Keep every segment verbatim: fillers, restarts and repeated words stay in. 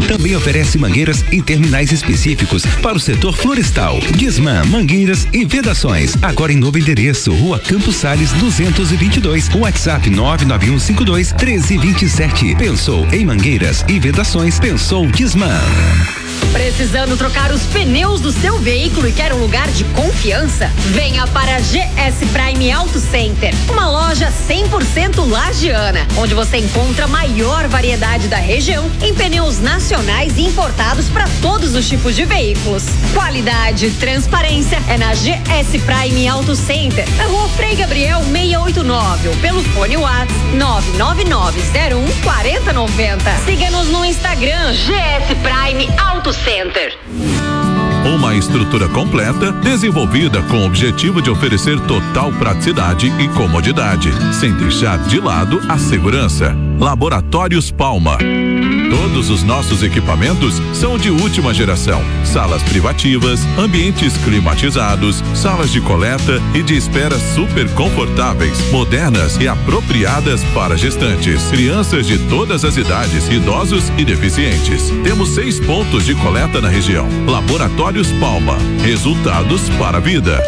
Também oferece mangueiras e terminais específicos para o setor florestal. Guisman, mangueiras e vedações. Agora em novo endereço, Rua Campos Sales duzentos e vinte e dois. WhatsApp nove nove um cinco dois um três dois sete. Pensou em mangueiras e vedações? Pensou Guisman. Precisando trocar os pneus do seu veículo e quer um lugar de confiança? Venha para a G S Prime Auto Center, uma loja cem por cento lagiana, onde você encontra a maior variedade da região em pneus nacionais e importados para todos os tipos de veículos. Qualidade e transparência é na G S Prime Auto Center, na Rua Frei Gabriel seiscentos e oitenta e nove, ou pelo fone WhatsApp nove nove nove zero um quatro zero nove zero. Siga-nos no Instagram G S Prime Auto Center. Uma estrutura completa, desenvolvida com o objetivo de oferecer total praticidade e comodidade, sem deixar de lado a segurança. Laboratórios Palma. Todos os nossos equipamentos são de última geração. Salas privativas, ambientes climatizados, salas de coleta e de espera super confortáveis, modernas e apropriadas para gestantes, crianças de todas as idades, idosos e deficientes. Temos seis pontos de coleta na região. Laboratórios Palma. Resultados para a vida.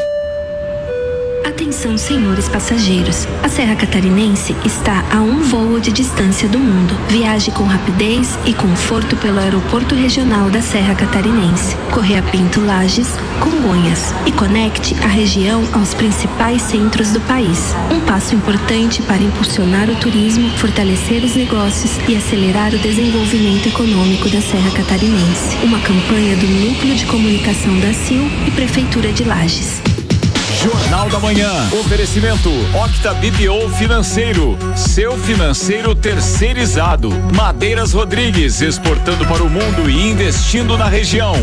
Atenção, senhores passageiros. A Serra Catarinense está a um voo de distância do mundo. Viaje com rapidez e conforto pelo Aeroporto Regional da Serra Catarinense, Correia Pinto Lages, Congonhas, e conecte a região aos principais centros do país. Um passo importante para impulsionar o turismo, fortalecer os negócios e acelerar o desenvolvimento econômico da Serra Catarinense. Uma campanha do Núcleo de Comunicação da C I L e Prefeitura de Lages. Jornal da Manhã. Oferecimento Octa B P O Financeiro. Seu financeiro terceirizado. Madeiras Rodrigues, exportando para o mundo e investindo na região.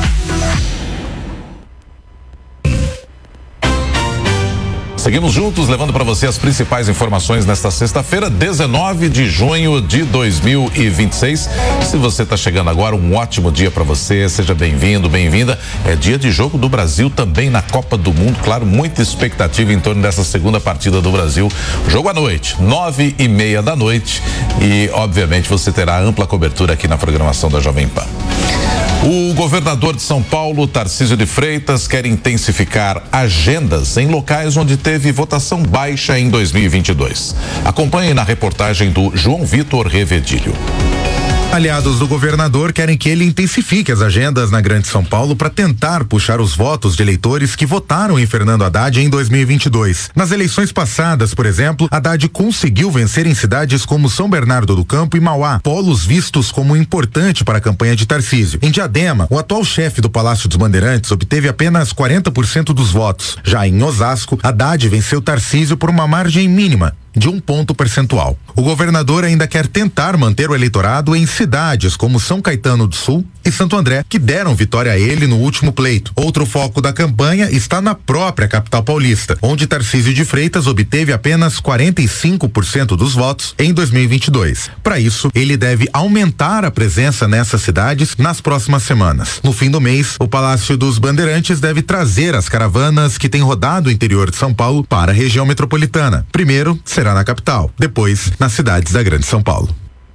Seguimos juntos, levando para você as principais informações nesta sexta-feira, dezenove de junho de dois mil e vinte e seis. Se você está chegando agora, um ótimo dia para você. Seja bem-vindo, bem-vinda. É dia de jogo do Brasil também na Copa do Mundo. Claro, muita expectativa em torno dessa segunda partida do Brasil. Jogo à noite, nove e meia da noite. E, obviamente, você terá ampla cobertura aqui na programação da Jovem Pan. O governador de São Paulo, Tarcísio de Freitas, quer intensificar agendas em locais onde teve votação baixa em dois mil e vinte e dois. Acompanhe na reportagem do João Vitor Revedilho. Aliados do governador querem que ele intensifique as agendas na Grande São Paulo para tentar puxar os votos de eleitores que votaram em Fernando Haddad em dois mil e vinte e dois. Nas eleições passadas, por exemplo, Haddad conseguiu vencer em cidades como São Bernardo do Campo e Mauá, polos vistos como importante para a campanha de Tarcísio. Em Diadema, o atual chefe do Palácio dos Bandeirantes obteve apenas quarenta por cento dos votos. Já em Osasco, Haddad venceu Tarcísio por uma margem mínima de um ponto percentual. O governador ainda quer tentar manter o eleitorado em cidades como São Caetano do Sul e Santo André, que deram vitória a ele no último pleito. Outro foco da campanha está na própria capital paulista, onde Tarcísio de Freitas obteve apenas quarenta e cinco por cento dos votos em dois mil e vinte e dois. Para isso, ele deve aumentar a presença nessas cidades nas próximas semanas. No fim do mês, o Palácio dos Bandeirantes deve trazer as caravanas que têm rodado o interior de São Paulo para a região metropolitana. Primeiro, será na capital, depois nas cidades da Grande São Paulo.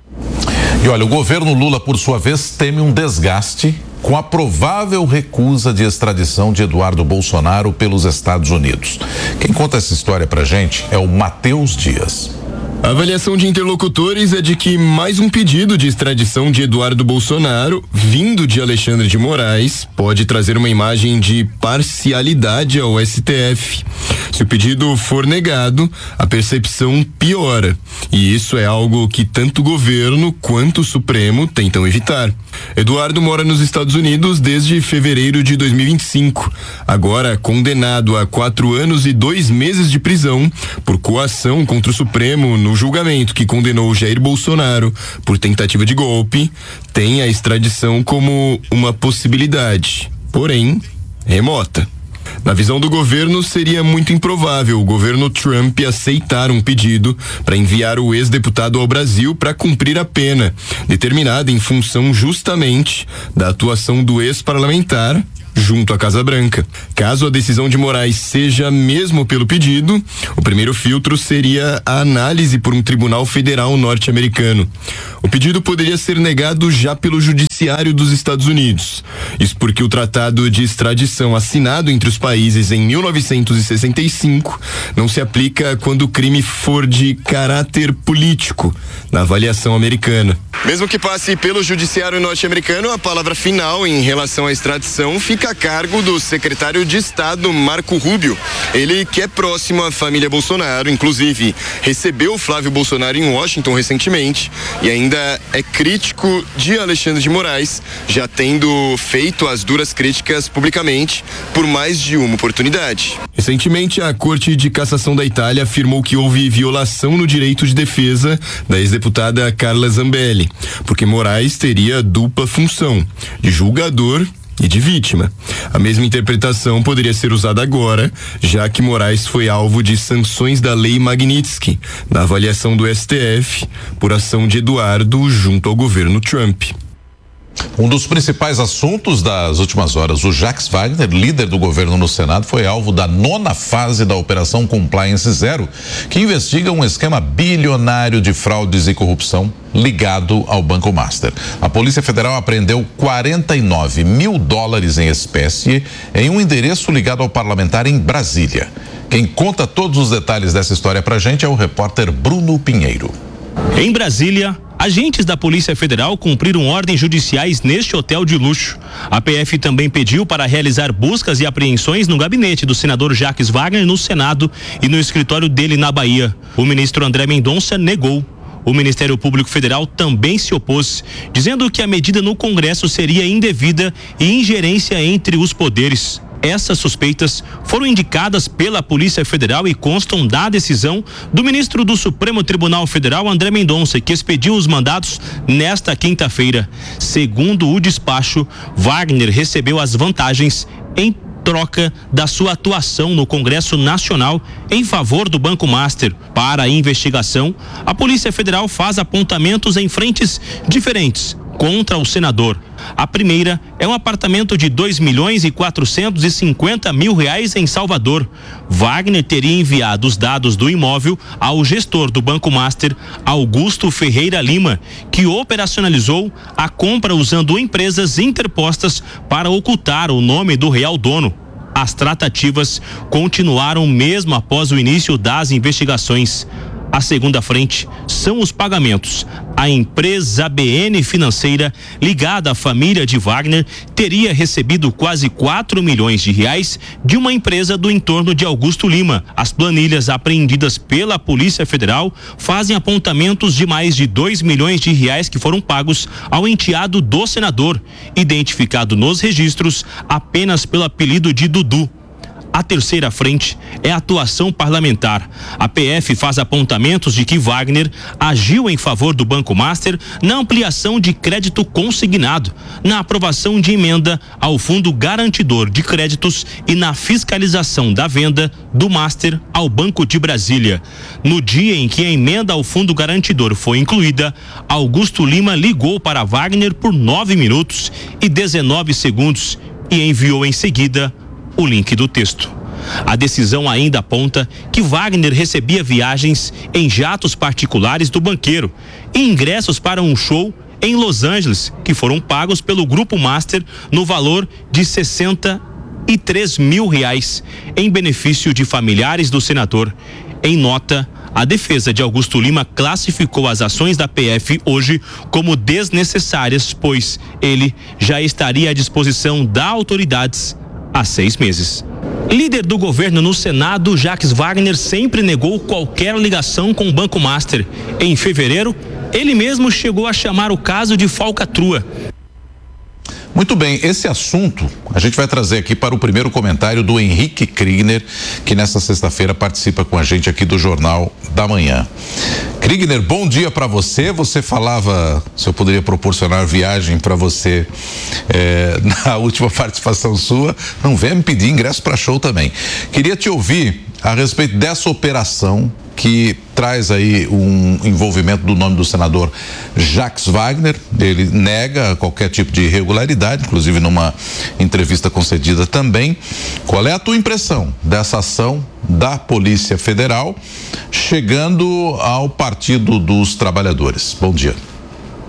E olha, o governo Lula, por sua vez, teme um desgaste com a provável recusa de extradição de Eduardo Bolsonaro pelos Estados Unidos. Quem conta essa história pra gente é o Matheus Dias. A avaliação de interlocutores é de que mais um pedido de extradição de Eduardo Bolsonaro, vindo de Alexandre de Moraes, pode trazer uma imagem de parcialidade ao S T F. Se o pedido for negado, a percepção piora. E isso é algo que tanto o governo quanto o Supremo tentam evitar. Eduardo mora nos Estados Unidos desde fevereiro de dois mil e vinte e cinco. Agora condenado a quatro anos e dois meses de prisão por coação contra o Supremo no julgamento que condenou Jair Bolsonaro por tentativa de golpe, tem a extradição como uma possibilidade, porém remota. Na visão do governo, seria muito improvável o governo Trump aceitar um pedido para enviar o ex-deputado ao Brasil para cumprir a pena, determinada em função justamente da atuação do ex-parlamentar junto à Casa Branca. Caso a decisão de Moraes seja mesmo pelo pedido, o primeiro filtro seria a análise por um tribunal federal norte-americano. O pedido poderia ser negado já pelo judiciário Judiciário dos Estados Unidos. Isso porque o tratado de extradição assinado entre os países em mil novecentos e sessenta e cinco não se aplica quando o crime for de caráter político, na avaliação americana. Mesmo que passe pelo Judiciário norte-americano, a palavra final em relação à extradição fica a cargo do secretário de Estado, Marco Rubio. Ele que é próximo à família Bolsonaro, inclusive recebeu Flávio Bolsonaro em Washington recentemente e ainda é crítico de Alexandre de Moraes, já tendo feito as duras críticas publicamente por mais de uma oportunidade. Recentemente, a Corte de Cassação da Itália afirmou que houve violação no direito de defesa da ex-deputada Carla Zambelli, porque Moraes teria dupla função, de julgador e de vítima. A mesma interpretação poderia ser usada agora, já que Moraes foi alvo de sanções da Lei Magnitsky, na avaliação do S T F, por ação de Eduardo junto ao governo Trump. Um dos principais assuntos das últimas horas, o Jacques Wagner, líder do governo no Senado, foi alvo da nona fase da Operação Compliance Zero, que investiga um esquema bilionário de fraudes e corrupção ligado ao Banco Master. A Polícia Federal apreendeu quarenta e nove mil dólares em espécie em um endereço ligado ao parlamentar em Brasília. Quem conta todos os detalhes dessa história pra gente é o repórter Bruno Pinheiro. Em Brasília, agentes da Polícia Federal cumpriram ordens judiciais neste hotel de luxo. A P F também pediu para realizar buscas e apreensões no gabinete do senador Jacques Wagner no Senado e no escritório dele na Bahia. O ministro André Mendonça negou. O Ministério Público Federal também se opôs, dizendo que a medida no Congresso seria indevida e ingerência entre os poderes. Essas suspeitas foram indicadas pela Polícia Federal e constam da decisão do ministro do Supremo Tribunal Federal, André Mendonça, que expediu os mandados nesta quinta-feira. Segundo o despacho, Wagner recebeu as vantagens em troca da sua atuação no Congresso Nacional em favor do Banco Master. Para a investigação, a Polícia Federal faz apontamentos em frentes diferentes contra o senador. A primeira é um apartamento de dois milhões e quatrocentos e cinquenta mil reais em Salvador. Wagner teria enviado os dados do imóvel ao gestor do Banco Master, Augusto Ferreira Lima, que operacionalizou a compra usando empresas interpostas para ocultar o nome do real dono. As tratativas continuaram mesmo após o início das investigações. A segunda frente são os pagamentos. A empresa B N Financeira, ligada à família de Wagner, teria recebido quase quatro milhões de reais de uma empresa do entorno de Augusto Lima. As planilhas apreendidas pela Polícia Federal fazem apontamentos de mais de dois milhões de reais que foram pagos ao enteado do senador, identificado nos registros apenas pelo apelido de Dudu. A terceira frente é a atuação parlamentar. A P F faz apontamentos de que Wagner agiu em favor do Banco Master na ampliação de crédito consignado, na aprovação de emenda ao Fundo Garantidor de Créditos e na fiscalização da venda do Master ao Banco de Brasília. No dia em que a emenda ao Fundo Garantidor foi incluída, Augusto Lima ligou para Wagner por nove minutos e dezenove segundos e enviou em seguida o link do texto. A decisão ainda aponta que Wagner recebia viagens em jatos particulares do banqueiro e ingressos para um show em Los Angeles, que foram pagos pelo Grupo Master no valor de sessenta e três mil reais, em benefício de familiares do senador. Em nota, a defesa de Augusto Lima classificou as ações da P F hoje como desnecessárias, pois ele já estaria à disposição das autoridades há seis meses. Líder do governo no Senado, Jacques Wagner sempre negou qualquer ligação com o Banco Master. Em fevereiro, ele mesmo chegou a chamar o caso de falcatrua. Muito bem, esse assunto a gente vai trazer aqui para o primeiro comentário do Henrique Kriegner, que nesta sexta-feira participa com a gente aqui do Jornal da Manhã. Kriegner, bom dia para você. Você falava se eu poderia proporcionar viagem para você eh, na última participação sua. Não venha me pedir ingresso para show também. Queria te ouvir a respeito dessa operação que traz aí um envolvimento do nome do senador Jacques Wagner. Ele nega qualquer tipo de irregularidade, inclusive numa entrevista concedida também. Qual é a tua impressão dessa ação da Polícia Federal chegando ao Partido dos Trabalhadores? Bom dia.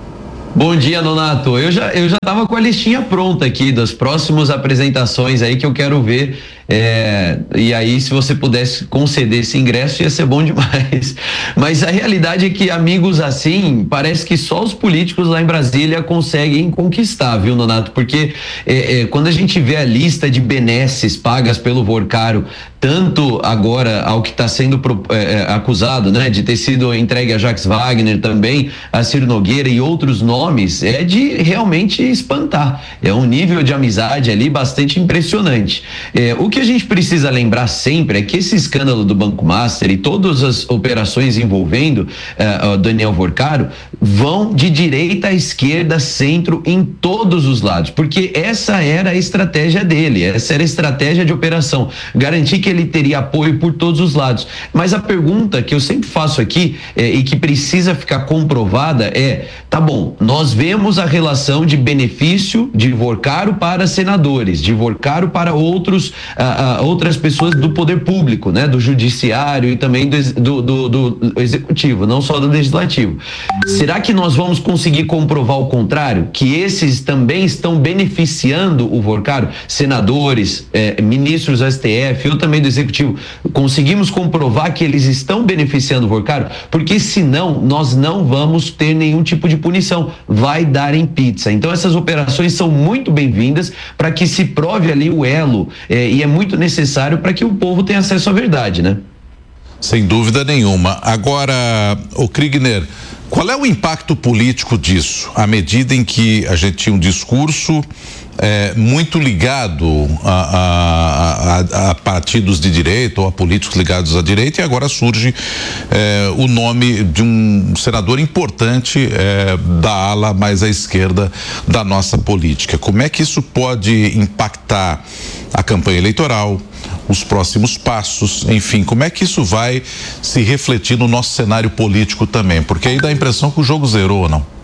Bom dia, Nonato. Eu já, eu já tava com a listinha pronta aqui das próximas apresentações aí que eu quero ver. É, e aí, se você pudesse conceder esse ingresso, ia ser bom demais. Mas a realidade é que amigos assim, parece que só os políticos lá em Brasília conseguem conquistar, viu, Nonato? Porque é, é, quando a gente vê a lista de benesses pagas pelo Vorcaro, tanto agora ao que está sendo é, acusado, né, de ter sido entregue a Jacques Wagner também, a Ciro Nogueira e outros nomes, é de realmente espantar. É um nível de amizade ali bastante impressionante. É, o que a gente precisa lembrar sempre é que esse escândalo do Banco Master e todas as operações envolvendo uh, o Daniel Vorcaro vão de direita a esquerda, centro, em todos os lados, porque essa era a estratégia dele, essa era a estratégia de operação, garantir que ele teria apoio por todos os lados. Mas a pergunta que eu sempre faço aqui é, e que precisa ficar comprovada é, tá bom, nós vemos a relação de benefício de Vorcaro para senadores, de Vorcaro para outros uh, Uh, outras pessoas do poder público, né, do judiciário e também do, do, do, do executivo, não só do legislativo. Será que nós vamos conseguir comprovar o contrário? Que esses também estão beneficiando o Vorcaro? Senadores, eh, ministros do S T F, eu também do executivo, conseguimos comprovar que eles estão beneficiando o Vorcaro? Porque senão nós não vamos ter nenhum tipo de punição, vai dar em pizza. Então essas operações são muito bem-vindas para que se prove ali o elo, eh, e é muito necessário para que o povo tenha acesso à verdade, né? Sem dúvida nenhuma. Agora, o Kriegner, qual é o impacto político disso? À medida em que a gente tinha um discurso é, muito ligado a, a, a, a partidos de direita ou a políticos ligados à direita, e agora surge é, o nome de um senador importante é, da ala mais à esquerda da nossa política. Como é que isso pode impactar a campanha eleitoral, os próximos passos, enfim, como é que isso vai se refletir no nosso cenário político também? Porque aí dá a impressão que o jogo zerou, ou não?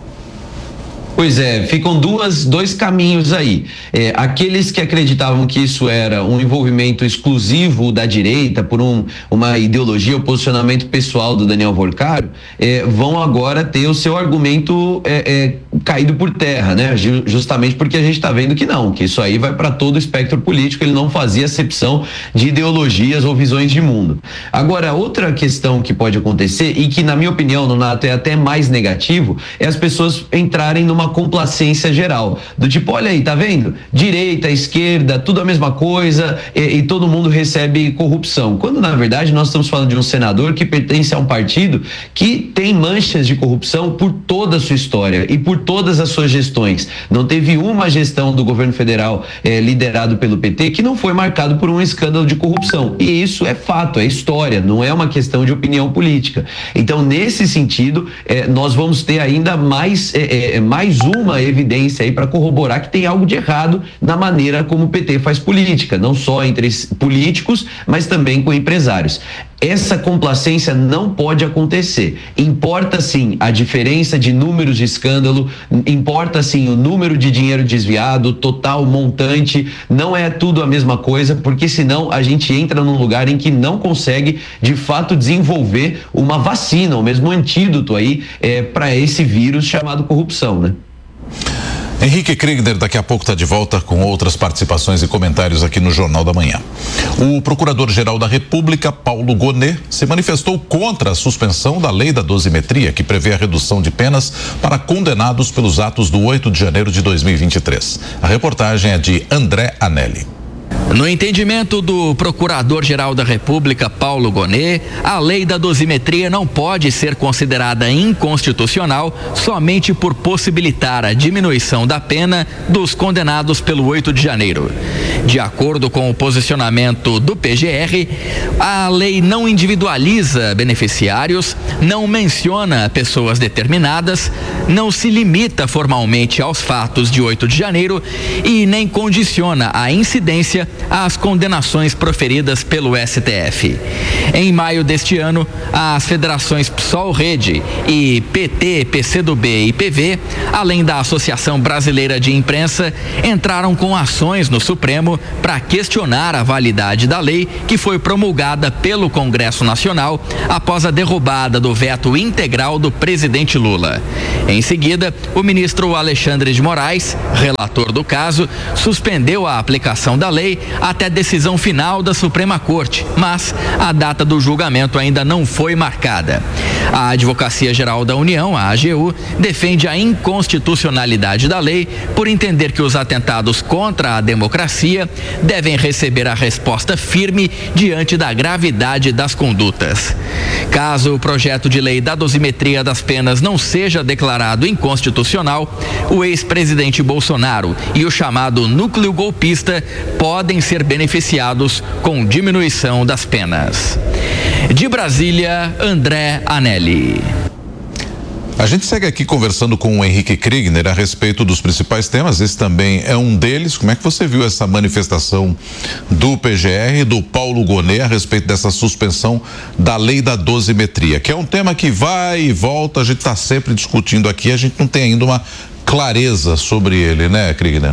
Pois é, ficam duas, dois caminhos aí. É, aqueles que acreditavam que isso era um envolvimento exclusivo da direita por um, uma ideologia ou posicionamento pessoal do Daniel Vorcaro, é, vão agora ter o seu argumento é, é, caído por terra, né? Justamente porque a gente está vendo que não, que isso aí vai para todo o espectro político, ele não fazia acepção de ideologias ou visões de mundo. Agora, outra questão que pode acontecer e que, na minha opinião, Nonato, é até mais negativo, é as pessoas entrarem numa complacência geral, do tipo, olha aí, tá vendo? Direita, esquerda, tudo a mesma coisa e, e todo mundo recebe corrupção, quando na verdade nós estamos falando de um senador que pertence a um partido que tem manchas de corrupção por toda a sua história e por todas as suas gestões. Não teve uma gestão do governo federal eh, liderado pelo P T que não foi marcado por um escândalo de corrupção, e isso é fato, é história, não é uma questão de opinião política. Então, nesse sentido, eh, nós vamos ter ainda mais eh, eh, mais uma evidência aí para corroborar que tem algo de errado na maneira como o P T faz política, não só entre políticos, mas também com empresários. Essa complacência não pode acontecer. Importa sim a diferença de números de escândalo, importa sim o número de dinheiro desviado, total montante, não é tudo a mesma coisa, porque senão a gente entra num lugar em que não consegue de fato desenvolver uma vacina, ou mesmo um antídoto aí é, para esse vírus chamado corrupção, né? Henrique Kriegner daqui a pouco está de volta com outras participações e comentários aqui no Jornal da Manhã. O Procurador-Geral da República, Paulo Gonet, se manifestou contra a suspensão da lei da dosimetria, que prevê a redução de penas para condenados pelos atos do oito de janeiro de dois mil e vinte e três. A reportagem é de André Anelli. No entendimento do Procurador-Geral da República, Paulo Gonet, a lei da dosimetria não pode ser considerada inconstitucional somente por possibilitar a diminuição da pena dos condenados pelo oito de janeiro. De acordo com o posicionamento do P G R, a lei não individualiza beneficiários, não menciona pessoas determinadas, não se limita formalmente aos fatos de oito de janeiro e nem condiciona a incidência às condenações proferidas pelo S T F. Em maio deste ano, as federações PSOL Rede e P T, P C do B e P V, além da Associação Brasileira de Imprensa, entraram com ações no Supremo para questionar a validade da lei que foi promulgada pelo Congresso Nacional após a derrubada do veto integral do presidente Lula. Em seguida, o ministro Alexandre de Moraes, relator do caso, suspendeu a aplicação da lei até decisão final da Suprema Corte, mas a data do julgamento ainda não foi marcada. A Advocacia Geral da União, a A G U, defende a inconstitucionalidade da lei por entender que os atentados contra a democracia devem receber a resposta firme diante da gravidade das condutas. Caso o projeto de lei da dosimetria das penas não seja declarado inconstitucional, o ex-presidente Bolsonaro e o chamado núcleo golpista podem ser beneficiados com diminuição das penas. De Brasília, André Anelli. A gente segue aqui conversando com o Henrique Kriegner a respeito dos principais temas. Esse também é um deles. Como é que você viu essa manifestação do P G R, do Paulo Gonet, a respeito dessa suspensão da lei da dosimetria, que é um tema que vai e volta, a gente está sempre discutindo aqui, a gente não tem ainda uma clareza sobre ele, né, Kriegner?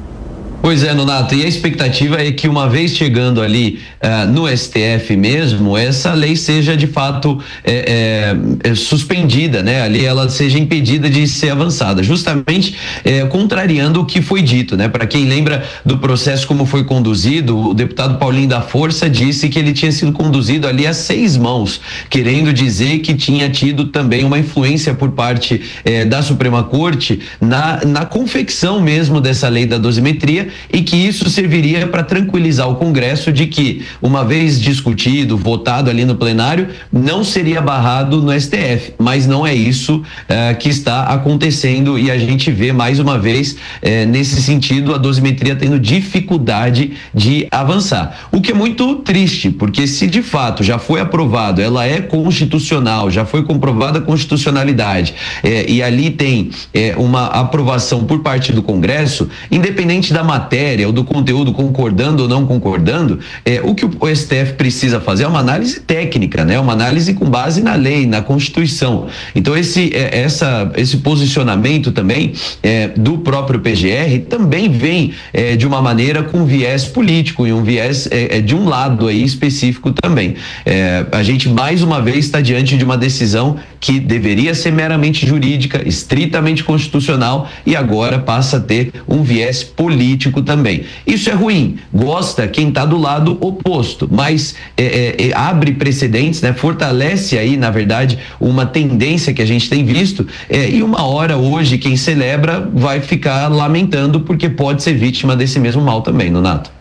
Pois é, Nonato, e a expectativa é que uma vez chegando ali uh, no S T F mesmo, essa lei seja de fato é, é, é, suspendida, né? Ali ela seja impedida de ser avançada, justamente é, contrariando o que foi dito, né? Para quem lembra do processo como foi conduzido, o deputado Paulinho da Força disse que ele tinha sido conduzido ali a seis mãos, querendo dizer que tinha tido também uma influência por parte é, da Suprema Corte na, na confecção mesmo dessa lei da dosimetria, e que isso serviria para tranquilizar o Congresso de que, uma vez discutido, votado ali no plenário, não seria barrado no S T F, mas não é isso uh, que está acontecendo, e a gente vê mais uma vez uh, nesse sentido a dosimetria tendo dificuldade de avançar, o que é muito triste, porque se de fato já foi aprovado, ela é constitucional, já foi comprovada a constitucionalidade, uh, e ali tem uh, uma aprovação por parte do Congresso, independente da matéria matéria ou do conteúdo, concordando ou não concordando, é, o que o S T F precisa fazer é uma análise técnica, né? Uma análise com base na lei, na Constituição. Então esse, é, essa, esse posicionamento também é, do próprio P G R também vem é, de uma maneira com viés político e um viés é, é, de um lado aí específico também. É, a gente mais uma vez está diante de uma decisão que deveria ser meramente jurídica, estritamente constitucional, e agora passa a ter um viés político também. Isso é ruim, gosta quem está do lado oposto, mas é, é, abre precedentes, né? Fortalece aí, na verdade, uma tendência que a gente tem visto, é, e uma hora hoje quem celebra vai ficar lamentando porque pode ser vítima desse mesmo mal também, Nonato.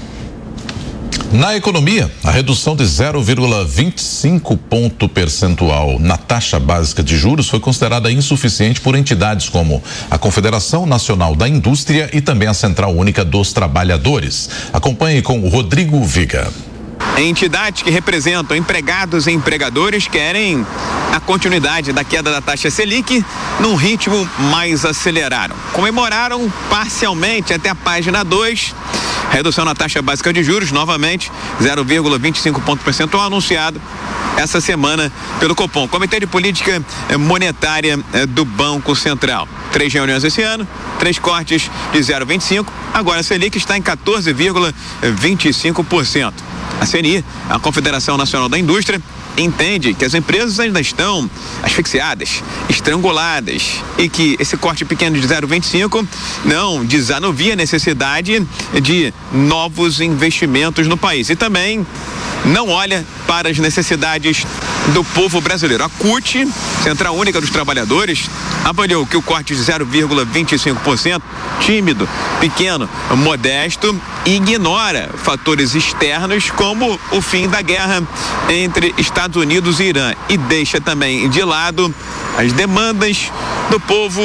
Na economia, a redução de zero vírgula vinte e cinco ponto percentual na taxa básica de juros foi considerada insuficiente por entidades como a Confederação Nacional da Indústria e também a Central Única dos Trabalhadores. Acompanhe com o Rodrigo Viga. Entidades que representam empregados e empregadores querem a continuidade da queda da taxa Selic num ritmo mais acelerado. Comemoraram parcialmente até a página dois, redução na taxa básica de juros, novamente zero vírgula vinte e cinco ponto percentual anunciado essa semana pelo Copom, Comitê de Política Monetária do Banco Central. Três reuniões esse ano, três cortes de zero vírgula vinte e cinco, agora a Selic está em quatorze vírgula vinte e cinco por cento. A C N I, a Confederação Nacional da Indústria, entende que as empresas ainda estão asfixiadas, estranguladas, e que esse corte pequeno de zero vírgula vinte e cinco não desanuvia a necessidade de novos investimentos no país, e também não olha para as necessidades do povo brasileiro. A C U T, Central Única dos Trabalhadores, avaliou que o corte de zero vírgula vinte e cinco por cento, tímido, pequeno, modesto, ignora fatores externos como o fim da guerra entre Estados Unidos e Irã, e deixa também de lado as demandas do povo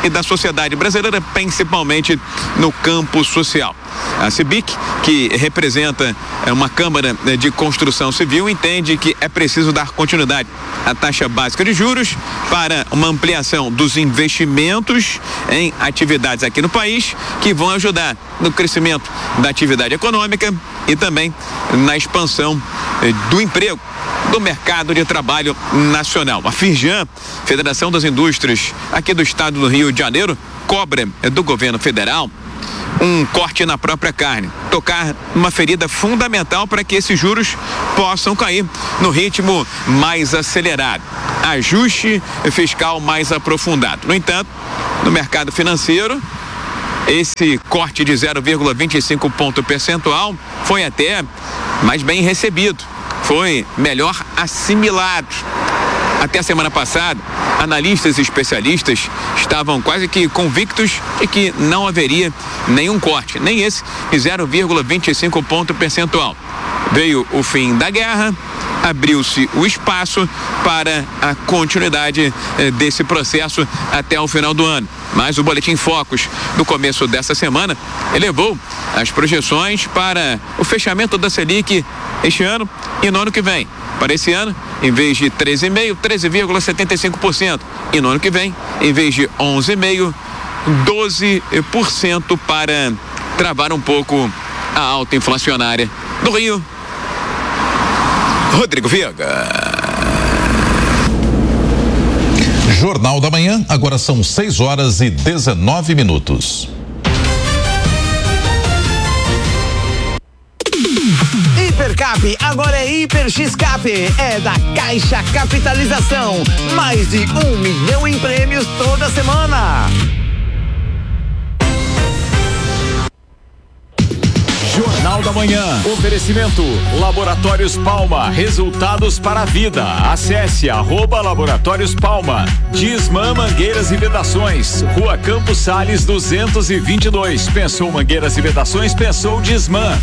e da sociedade brasileira, principalmente no campo social. A CIBIC, que representa uma Câmara de Construção Civil, entende que é preciso dar continuidade à taxa básica de juros para uma ampliação dos investimentos em atividades aqui no país, que vão ajudar no crescimento da atividade econômica e também na expansão do emprego, do mercado de trabalho nacional. A Firjan, Federação das Indústrias aqui do estado do Rio de Janeiro, cobra do governo federal um corte na própria carne, tocar uma ferida fundamental para que esses juros possam cair no ritmo mais acelerado, ajuste fiscal mais aprofundado. No entanto, no mercado financeiro, esse corte de zero vírgula vinte e cinco ponto percentual foi até mais bem recebido, foi melhor assimilado. Até a semana passada, analistas e especialistas estavam quase que convictos de que não haveria nenhum corte, nem esse de zero vírgula vinte e cinco ponto percentual. Veio o fim da guerra, abriu-se o espaço para a continuidade eh, desse processo até o final do ano. Mas o Boletim Focus do começo dessa semana elevou as projeções para o fechamento da Selic este ano e no ano que vem. Para esse ano, em vez de treze vírgula cinco por cento, treze vírgula setenta e cinco por cento. E no ano que vem, em vez de onze vírgula cinco por cento, doze por cento para travar um pouco a alta inflacionária do Rio. Rodrigo Viega. Jornal da Manhã, agora são seis horas e dezenove minutos. Hipercap, agora é Hiper X-Cap, é da Caixa Capitalização, mais de um milhão em prêmios toda semana. Jornal da Manhã, oferecimento Laboratórios Palma, resultados para a vida. Acesse arroba Laboratórios Palma. Disman Mangueiras e Vedações, Rua Campos Sales duzentos e vinte e dois. Pensou Mangueiras e Vedações, pensou Disman.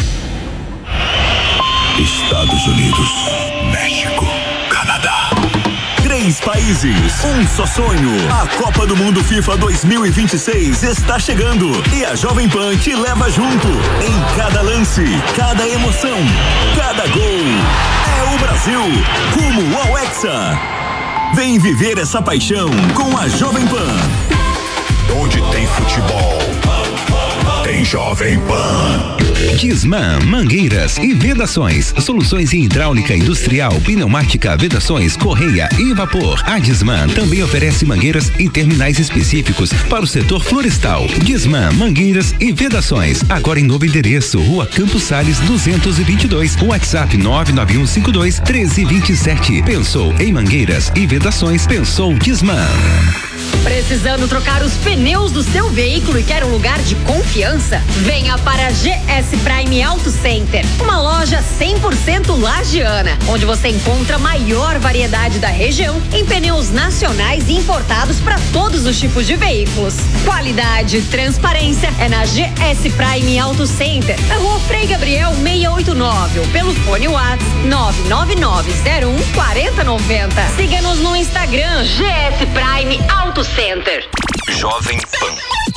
Estados Unidos, México, Canadá. Três países, um só sonho. A Copa do Mundo FIFA dois mil e vinte e seis está chegando e a Jovem Pan te leva junto. Em cada lance, cada emoção, cada gol. É o Brasil, rumo ao Hexa. Vem viver essa paixão com a Jovem Pan. Onde tem futebol, tem Jovem Pan. Disman Mangueiras e Vedações, soluções em hidráulica industrial, pneumática, vedações, correia e vapor. A Disman também oferece mangueiras e terminais específicos para o setor florestal. Disman Mangueiras e Vedações, agora em novo endereço, Rua Campos Sales duzentos e vinte e dois, WhatsApp nove nove um cinco dois um três dois sete. Pensou em mangueiras e vedações, pensou Disman. Precisando trocar os pneus do seu veículo e quer um lugar de confiança? Venha para a G S Prime Auto Center, uma loja cem por cento lagiana, onde você encontra a maior variedade da região em pneus nacionais e importados para todos os tipos de veículos. Qualidade e transparência é na G S Prime Auto Center, na Rua Frei Gabriel seiscentos e oitenta e nove, ou pelo fone WhatsApp nove nove nove zero um quatro zero nove zero. Siga-nos no Instagram G S Prime Auto Center. Jovem Pan.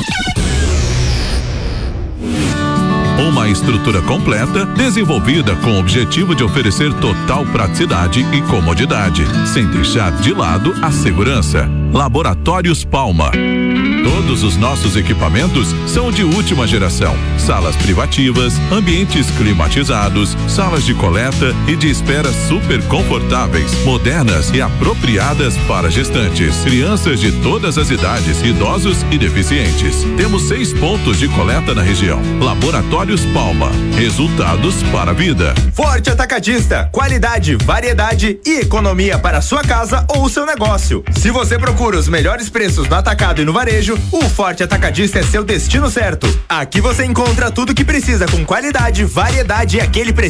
Uma estrutura completa, desenvolvida com o objetivo de oferecer total praticidade e comodidade, sem deixar de lado a segurança. Laboratórios Palma. Todos os nossos equipamentos são de última geração. Salas privativas, ambientes climatizados, salas de coleta e de espera super confortáveis, modernas e apropriadas para gestantes, crianças de todas as idades, idosos e deficientes. Temos seis pontos de coleta na região. Laboratórios Palma. Resultados para a vida. Forte Atacadista. Qualidade, variedade e economia para sua casa ou seu negócio. Se você procura os melhores preços no atacado e no varejo, o Forte Atacadista é seu destino certo. Aqui você encontra tudo que precisa com qualidade, variedade e aquele preço